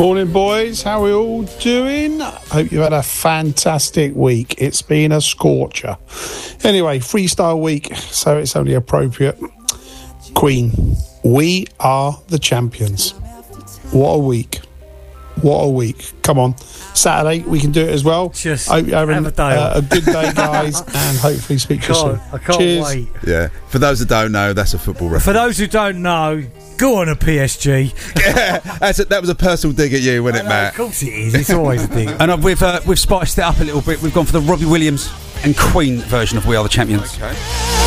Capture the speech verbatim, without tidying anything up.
Morning, boys. How are we all doing? Hope you've had a fantastic week. It's been a scorcher. Anyway, freestyle week, so it's only appropriate. Queen, we are the champions. What a week. What a week. Come on. Saturday, we can do it as well. Just Hope you're having have a day uh, off. a good day, guys, and hopefully speak to you soon. I can't Cheers. wait. Yeah. For those that don't know, that's a football reference. For those who don't know, go on a P S G. Yeah, that's a, that was a personal dig at you, wasn't it, Of Matt? course it is. It's always a thing. And uh, we've uh, we've spiced it up a little bit. We've gone for the Robbie Williams and Queen version of We Are the Champions. Okay.